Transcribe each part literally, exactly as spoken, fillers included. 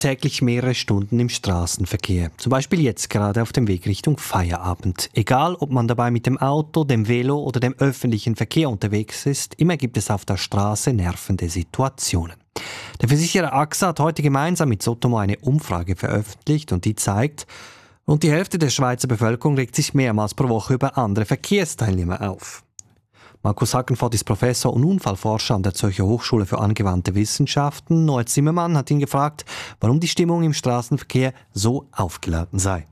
täglich mehrere Stunden im Straßenverkehr. Zum Beispiel jetzt gerade auf dem Weg Richtung Feierabend. Egal, ob man dabei mit dem Auto, dem Velo oder dem öffentlichen Verkehr unterwegs ist, immer gibt es auf der Straße nervende Situationen. Der Versicherer A X A hat heute gemeinsam mit Sotomo eine Umfrage veröffentlicht und die zeigt, rund die Hälfte der Schweizer Bevölkerung regt sich mehrmals pro Woche über andere Verkehrsteilnehmer auf. Markus Hackenfort ist Professor und Unfallforscher an der Zürcher Hochschule für angewandte Wissenschaften. Noel Zimmermann hat ihn gefragt, warum die Stimmung im Straßenverkehr so aufgeladen sei.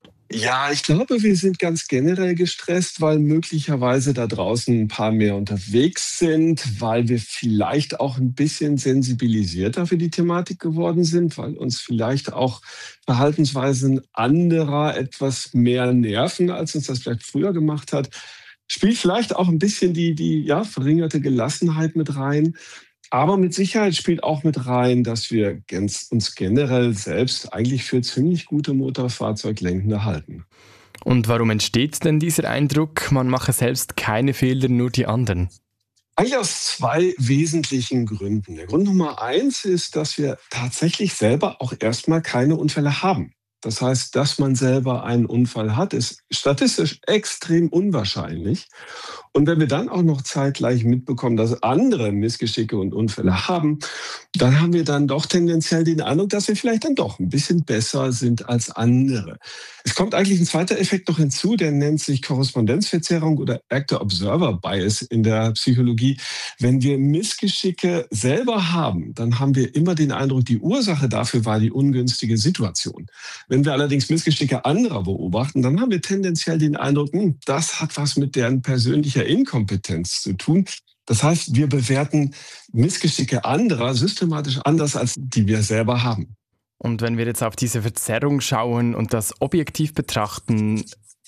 Ja, ich glaube, wir sind ganz generell gestresst, weil möglicherweise da draußen ein paar mehr unterwegs sind, weil wir vielleicht auch ein bisschen sensibilisierter für die Thematik geworden sind, weil uns vielleicht auch Verhaltensweisen anderer etwas mehr nerven, als uns das vielleicht früher gemacht hat. Spielt vielleicht auch ein bisschen die, die ja, verringerte Gelassenheit mit rein. Aber mit Sicherheit spielt auch mit rein, dass wir uns generell selbst eigentlich für ziemlich gute Motorfahrzeuglenkende halten. Und warum entsteht denn dieser Eindruck, man mache selbst keine Fehler, nur die anderen? Eigentlich aus zwei wesentlichen Gründen. Der Grund Nummer eins ist, dass wir tatsächlich selber auch erstmal keine Unfälle haben. Das heißt, dass man selber einen Unfall hat, ist statistisch extrem unwahrscheinlich. Und wenn wir dann auch noch zeitgleich mitbekommen, dass andere Missgeschicke und Unfälle haben, dann haben wir dann doch tendenziell den Eindruck, dass wir vielleicht dann doch ein bisschen besser sind als andere. Es kommt eigentlich ein zweiter Effekt noch hinzu, der nennt sich Korrespondenzverzerrung oder Actor-Observer-Bias in der Psychologie. Wenn wir Missgeschicke selber haben, dann haben wir immer den Eindruck, die Ursache dafür war die ungünstige Situation. Wenn wir allerdings Missgeschicke anderer beobachten, dann haben wir tendenziell den Eindruck, hm, das hat was mit deren persönlicher Inkompetenz zu tun. Das heißt, wir bewerten Missgeschicke anderer systematisch anders, als die wir selber haben. Und wenn wir jetzt auf diese Verzerrung schauen und das objektiv betrachten,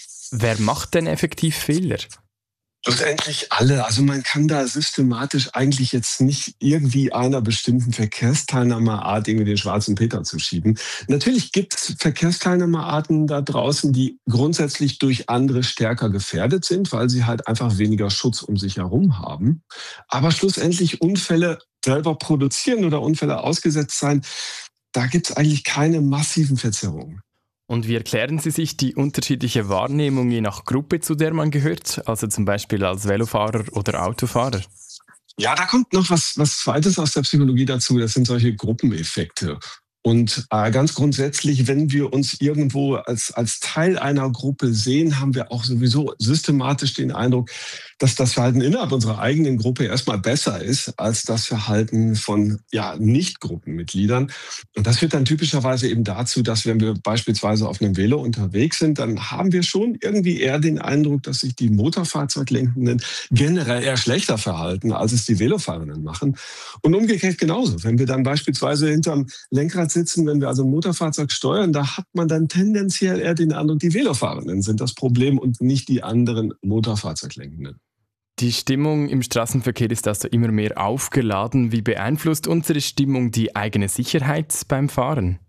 wer macht denn effektiv Fehler? Schlussendlich alle. Also man kann da systematisch eigentlich jetzt nicht irgendwie einer bestimmten Verkehrsteilnehmerart irgendwie den schwarzen Peter zuschieben. Natürlich gibt es Verkehrsteilnehmerarten da draußen, die grundsätzlich durch andere stärker gefährdet sind, weil sie halt einfach weniger Schutz um sich herum haben. Aber schlussendlich Unfälle selber produzieren oder Unfälle ausgesetzt sein, da gibt es eigentlich keine massiven Verzerrungen. Und wie erklären Sie sich die unterschiedliche Wahrnehmung je nach Gruppe, zu der man gehört? Also zum Beispiel als Velofahrer oder Autofahrer? Ja, da kommt noch was, was Zweites aus der Psychologie dazu. Das sind solche Gruppeneffekte. Und äh, ganz grundsätzlich, wenn wir uns irgendwo als, als Teil einer Gruppe sehen, haben wir auch sowieso systematisch den Eindruck, dass das Verhalten innerhalb unserer eigenen Gruppe erstmal besser ist als das Verhalten von ja, Nicht-Gruppenmitgliedern. Und das führt dann typischerweise eben dazu, dass wenn wir beispielsweise auf einem Velo unterwegs sind, dann haben wir schon irgendwie eher den Eindruck, dass sich die Motorfahrzeuglenkenden generell eher schlechter verhalten, als es die Velofahrenden machen. Und umgekehrt genauso. Wenn wir dann beispielsweise hinterm Lenkrad sitzen, wenn wir also ein Motorfahrzeug steuern, da hat man dann tendenziell eher den Eindruck, die Velofahrenden sind das Problem und nicht die anderen Motorfahrzeuglenkenden. Die Stimmung im Straßenverkehr ist also immer mehr aufgeladen. Wie beeinflusst unsere Stimmung die eigene Sicherheit beim Fahren?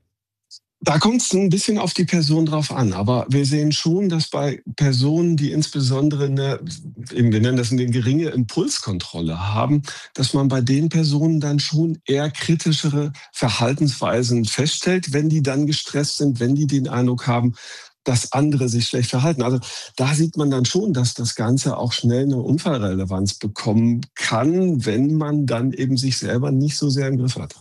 Da kommt es ein bisschen auf die Person drauf an. Aber wir sehen schon, dass bei Personen, die insbesondere eine, eben wir nennen das eine geringe Impulskontrolle haben, dass man bei den Personen dann schon eher kritischere Verhaltensweisen feststellt, wenn die dann gestresst sind, wenn die den Eindruck haben, dass andere sich schlecht verhalten. Also da sieht man dann schon, dass das Ganze auch schnell eine Unfallrelevanz bekommen kann, wenn man dann eben sich selber nicht so sehr im Griff hat.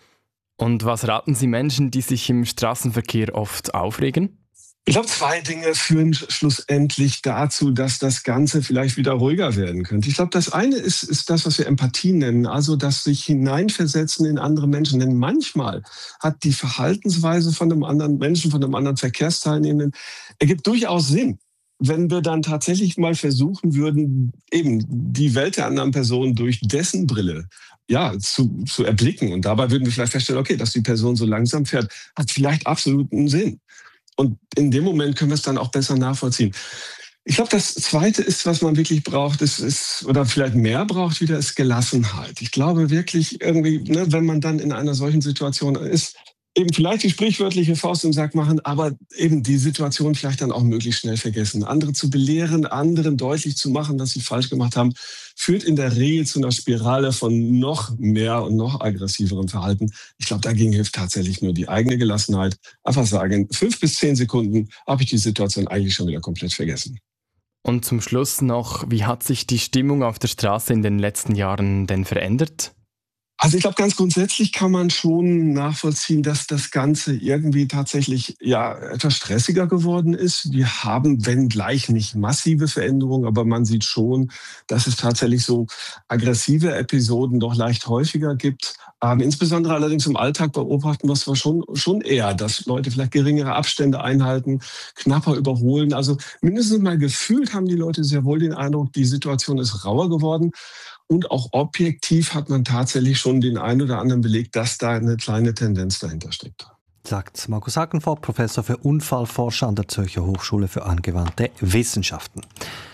Und was raten Sie Menschen, die sich im Straßenverkehr oft aufregen? Ich glaube, zwei Dinge führen schlussendlich dazu, dass das Ganze vielleicht wieder ruhiger werden könnte. Ich glaube, das eine ist, ist das, was wir Empathie nennen, also das sich hineinversetzen in andere Menschen. Denn manchmal hat die Verhaltensweise von einem anderen Menschen, von einem anderen Verkehrsteilnehmenden, ergibt durchaus Sinn. Wenn wir dann tatsächlich mal versuchen würden, eben die Welt der anderen Person durch dessen Brille ja, zu, zu erblicken. Und dabei würden wir vielleicht feststellen, okay, dass die Person so langsam fährt, hat vielleicht absoluten Sinn. Und in dem Moment können wir es dann auch besser nachvollziehen. Ich glaube, das Zweite ist, was man wirklich braucht, ist, ist oder vielleicht mehr braucht wieder, ist Gelassenheit. Ich glaube wirklich irgendwie, ne, wenn man dann in einer solchen Situation ist, Eben vielleicht die sprichwörtliche Faust im Sack machen, aber eben die Situation vielleicht dann auch möglichst schnell vergessen. Andere zu belehren, anderen deutlich zu machen, dass sie falsch gemacht haben, führt in der Regel zu einer Spirale von noch mehr und noch aggressiverem Verhalten. Ich glaube, dagegen hilft tatsächlich nur die eigene Gelassenheit. Einfach sagen, fünf bis zehn Sekunden habe ich die Situation eigentlich schon wieder komplett vergessen. Und zum Schluss noch, wie hat sich die Stimmung auf der Straße in den letzten Jahren denn verändert? Also ich glaube, ganz grundsätzlich kann man schon nachvollziehen, dass das Ganze irgendwie tatsächlich ja etwas stressiger geworden ist. Wir haben, wenn gleich nicht massive Veränderungen, aber man sieht schon, dass es tatsächlich so aggressive Episoden doch leicht häufiger gibt. Ähm, insbesondere allerdings im Alltag beobachten wir es schon, schon eher, dass Leute vielleicht geringere Abstände einhalten, knapper überholen. Also mindestens mal gefühlt haben die Leute sehr wohl den Eindruck, die Situation ist rauer geworden. Und auch objektiv hat man tatsächlich schon den einen oder anderen Beleg, dass da eine kleine Tendenz dahinter steckt. Sagt Markus Hagenfort, Professor für Unfallforscher an der Zürcher Hochschule für angewandte Wissenschaften.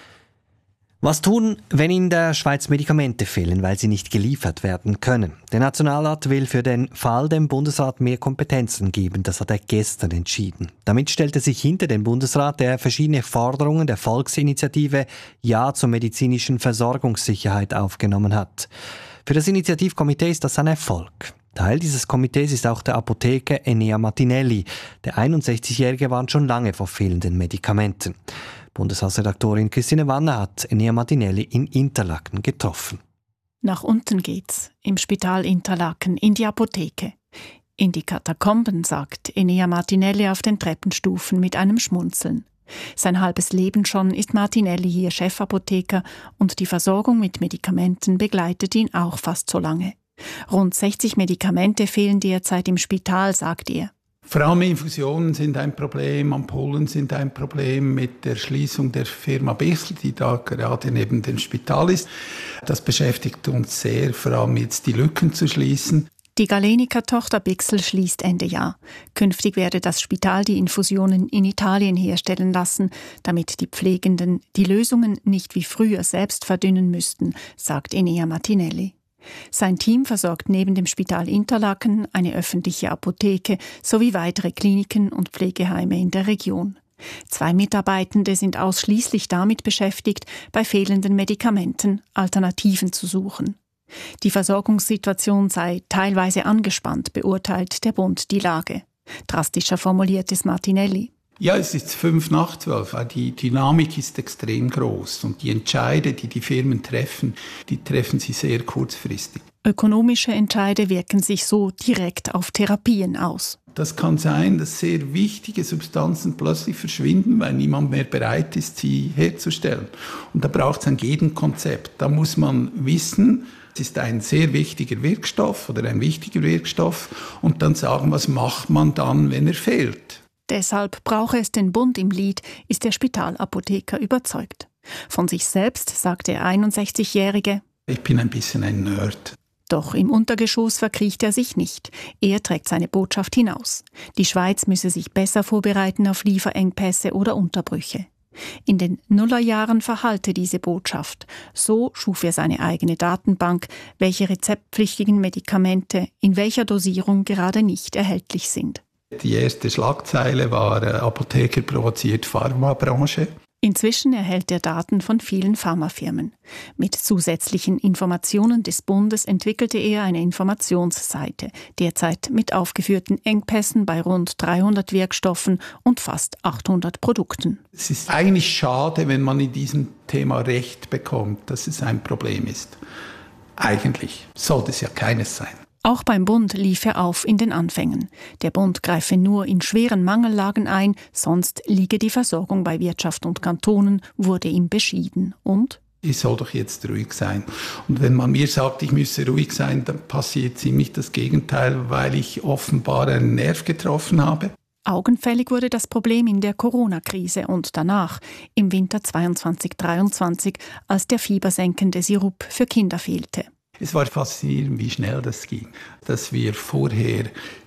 Was tun, wenn in der Schweiz Medikamente fehlen, weil sie nicht geliefert werden können? Der Nationalrat will für den Fall dem Bundesrat mehr Kompetenzen geben. Das hat er gestern entschieden. Damit stellte sich hinter den Bundesrat, der verschiedene Forderungen der Volksinitiative Ja zur medizinischen Versorgungssicherheit aufgenommen hat. Für das Initiativkomitee ist das ein Erfolg. Teil dieses Komitees ist auch der Apotheker Enea Martinelli. Der einundsechzigjährige warnt schon lange vor fehlenden Medikamenten. Bundeshausredaktorin Christine Wanner hat Enea Martinelli in Interlaken getroffen. Nach unten geht's, im Spital Interlaken, in die Apotheke. In die Katakomben, sagt Enea Martinelli auf den Treppenstufen mit einem Schmunzeln. Sein halbes Leben schon ist Martinelli hier Chefapotheker und die Versorgung mit Medikamenten begleitet ihn auch fast so lange. Rund sechzig Medikamente fehlen derzeit im Spital, sagt er. Vor allem Infusionen sind ein Problem, Ampullen sind ein Problem mit der Schließung der Firma Bichsel, die da gerade neben dem Spital ist. Das beschäftigt uns sehr, vor allem jetzt die Lücken zu schließen. Die Galenica-Tochter Bichsel schließt Ende Jahr. Künftig werde das Spital die Infusionen in Italien herstellen lassen, damit die Pflegenden die Lösungen nicht wie früher selbst verdünnen müssten, sagt Enea Martinelli. Sein Team versorgt neben dem Spital Interlaken eine öffentliche Apotheke sowie weitere Kliniken und Pflegeheime in der Region. Zwei Mitarbeitende sind ausschließlich damit beschäftigt, bei fehlenden Medikamenten Alternativen zu suchen. Die Versorgungssituation sei teilweise angespannt, beurteilt der Bund die Lage. Drastischer formuliert es Martinelli. Ja, es ist fünf nach zwölf. Die Dynamik ist extrem groß und die Entscheide, die die Firmen treffen, die treffen sie sehr kurzfristig. Ökonomische Entscheide wirken sich so direkt auf Therapien aus. Das kann sein, dass sehr wichtige Substanzen plötzlich verschwinden, weil niemand mehr bereit ist, sie herzustellen. Und da braucht es ein Gegenkonzept. Da muss man wissen, es ist ein sehr wichtiger Wirkstoff oder ein wichtiger Wirkstoff und dann sagen, was macht man dann, wenn er fehlt. Deshalb brauche es den Bund im Lied, ist der Spitalapotheker überzeugt. Von sich selbst sagt der einundsechzigjährige: Ich bin ein bisschen ein Nerd. Doch im Untergeschoss verkriecht er sich nicht. Er trägt seine Botschaft hinaus. Die Schweiz müsse sich besser vorbereiten auf Lieferengpässe oder Unterbrüche. In den Nullerjahren verhallte diese Botschaft. So schuf er seine eigene Datenbank, welche rezeptpflichtigen Medikamente in welcher Dosierung gerade nicht erhältlich sind. Die erste Schlagzeile war äh, Apotheker provoziert Pharmabranche. Inzwischen erhält er Daten von vielen Pharmafirmen. Mit zusätzlichen Informationen des Bundes entwickelte er eine Informationsseite, derzeit mit aufgeführten Engpässen bei rund dreihundert Wirkstoffen und fast achthundert Produkten. Es ist eigentlich schade, wenn man in diesem Thema Recht bekommt, dass es ein Problem ist. Eigentlich sollte es ja keines sein. Auch beim Bund lief er auf in den Anfängen. Der Bund greife nur in schweren Mangellagen ein, sonst liege die Versorgung bei Wirtschaft und Kantonen, wurde ihm beschieden. Und? Ich soll doch jetzt ruhig sein. Und wenn man mir sagt, ich müsse ruhig sein, dann passiert ziemlich das Gegenteil, weil ich offenbar einen Nerv getroffen habe. Augenfällig wurde das Problem in der Corona-Krise und danach, im Winter zweiundzwanzig dreiundzwanzig, als der fiebersenkende Sirup für Kinder fehlte. Es war faszinierend, wie schnell das ging. Dass wir vorher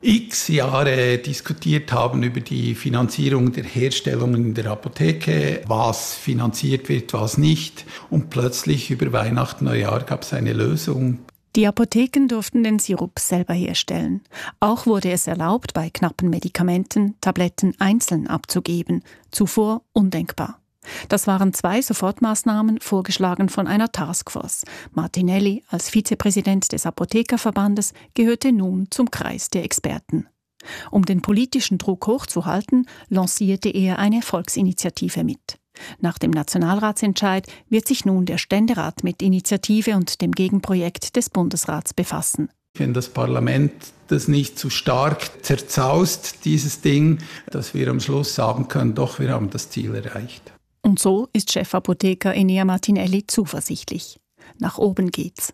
x Jahre diskutiert haben über die Finanzierung der Herstellungen in der Apotheke, was finanziert wird, was nicht. Und plötzlich über Weihnachten, Neujahr gab es eine Lösung. Die Apotheken durften den Sirup selber herstellen. Auch wurde es erlaubt, bei knappen Medikamenten Tabletten einzeln abzugeben. Zuvor undenkbar. Das waren zwei Sofortmaßnahmen, vorgeschlagen von einer Taskforce. Martinelli als Vizepräsident des Apothekerverbandes gehörte nun zum Kreis der Experten. Um den politischen Druck hochzuhalten, lancierte er eine Volksinitiative mit. Nach dem Nationalratsentscheid wird sich nun der Ständerat mit Initiative und dem Gegenprojekt des Bundesrats befassen. Wenn das Parlament das nicht zu stark zerzaust, dieses Ding, dass wir am Schluss sagen können, doch, wir haben das Ziel erreicht. Und so ist Chefapotheker Enea Martinelli zuversichtlich. Nach oben geht's.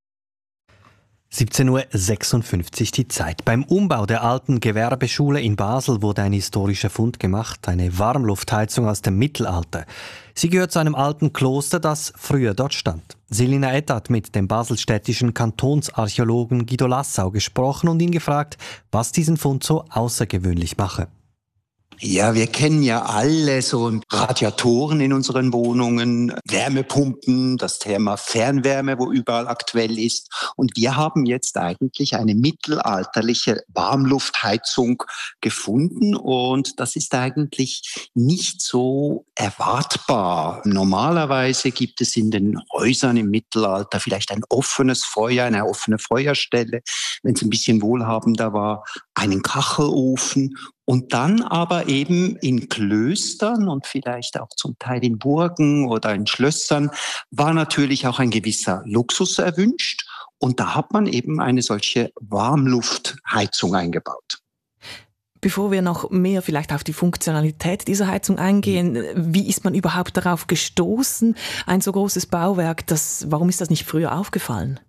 siebzehn Uhr sechsundfünfzig die Zeit. Beim Umbau der alten Gewerbeschule in Basel wurde ein historischer Fund gemacht, eine Warmluftheizung aus dem Mittelalter. Sie gehört zu einem alten Kloster, das früher dort stand. Selina Ed hat mit dem baselstädtischen Kantonsarchäologen Guido Lassau gesprochen und ihn gefragt, was diesen Fund so außergewöhnlich mache. Ja, wir kennen ja alle so Radiatoren in unseren Wohnungen, Wärmepumpen, das Thema Fernwärme, wo überall aktuell ist. Und wir haben jetzt eigentlich eine mittelalterliche Warmluftheizung gefunden und das ist eigentlich nicht so erwartbar. Normalerweise gibt es in den Häusern im Mittelalter vielleicht ein offenes Feuer, eine offene Feuerstelle, wenn es ein bisschen wohlhabender war, einen Kachelofen. Und dann aber eben in Klöstern und vielleicht auch zum Teil in Burgen oder in Schlössern war natürlich auch ein gewisser Luxus erwünscht. Und da hat man eben eine solche Warmluftheizung eingebaut. Bevor wir noch mehr vielleicht auf die Funktionalität dieser Heizung eingehen, wie ist man überhaupt darauf gestoßen, ein so großes Bauwerk, das, warum ist das nicht früher aufgefallen?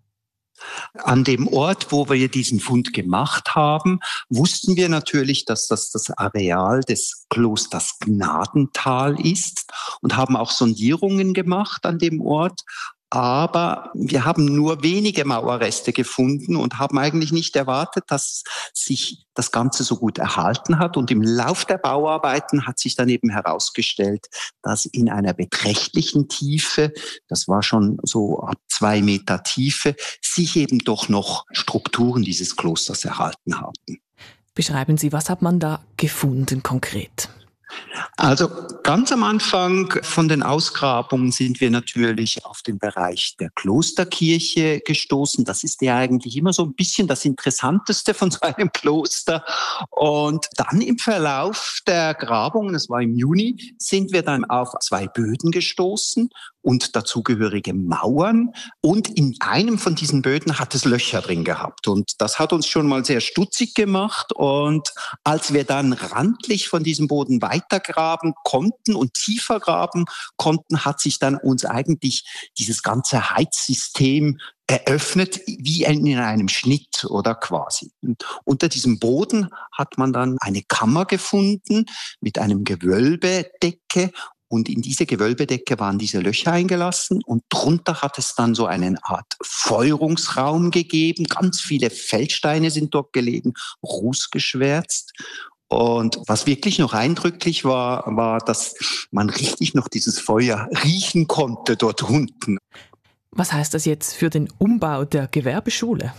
An dem Ort, wo wir diesen Fund gemacht haben, wussten wir natürlich, dass das das Areal des Klosters Gnadental ist und haben auch Sondierungen gemacht an dem Ort. Aber wir haben nur wenige Mauerreste gefunden und haben eigentlich nicht erwartet, dass sich das Ganze so gut erhalten hat. Und im Lauf der Bauarbeiten hat sich dann eben herausgestellt, dass in einer beträchtlichen Tiefe, das war schon so ab zwei Meter Tiefe, sich eben doch noch Strukturen dieses Klosters erhalten haben. Beschreiben Sie, was hat man da gefunden konkret? Also ganz am Anfang von den Ausgrabungen sind wir natürlich auf den Bereich der Klosterkirche gestoßen. Das ist ja eigentlich immer so ein bisschen das Interessanteste von so einem Kloster. Und dann im Verlauf der Grabungen, das war im Juni, sind wir dann auf zwei Böden gestoßen und dazugehörige Mauern. Und in einem von diesen Böden hat es Löcher drin gehabt. Und das hat uns schon mal sehr stutzig gemacht. Und als wir dann randlich von diesem Boden weitergraben konnten und tiefer graben konnten, hat sich dann uns eigentlich dieses ganze Heizsystem eröffnet, wie in einem Schnitt oder quasi. Und unter diesem Boden hat man dann eine Kammer gefunden mit einem Gewölbedecke. Und in diese Gewölbedecke waren diese Löcher eingelassen und drunter hat es dann so eine Art Feuerungsraum gegeben. Ganz viele Feldsteine sind dort gelegen, rußgeschwärzt. Und was wirklich noch eindrücklich war, war, dass man richtig noch dieses Feuer riechen konnte dort unten. Was heißt das jetzt für den Umbau der Gewerbeschule?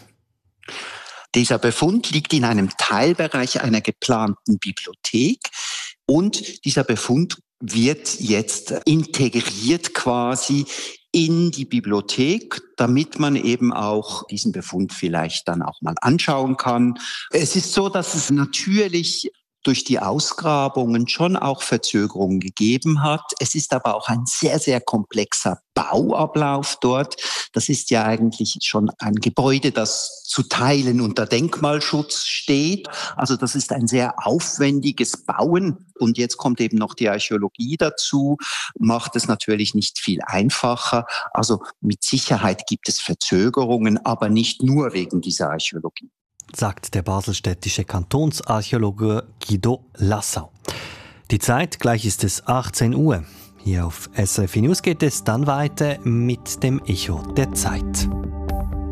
Dieser Befund liegt in einem Teilbereich einer geplanten Bibliothek und dieser Befund wird jetzt integriert quasi in die Bibliothek, damit man eben auch diesen Befund vielleicht dann auch mal anschauen kann. Es ist so, dass es natürlich durch die Ausgrabungen schon auch Verzögerungen gegeben hat. Es ist aber auch ein sehr, sehr komplexer Bauablauf dort. Das ist ja eigentlich schon ein Gebäude, das zu Teilen unter Denkmalschutz steht. Also das ist ein sehr aufwendiges Bauen. Und jetzt kommt eben noch die Archäologie dazu, macht es natürlich nicht viel einfacher. Also mit Sicherheit gibt es Verzögerungen, aber nicht nur wegen dieser Archäologie, sagt der baselstädtische Kantonsarchäologe Guido Lassau. Die Zeit, gleich ist es achtzehn Uhr. Hier auf S R F News geht es dann weiter mit dem Echo der Zeit.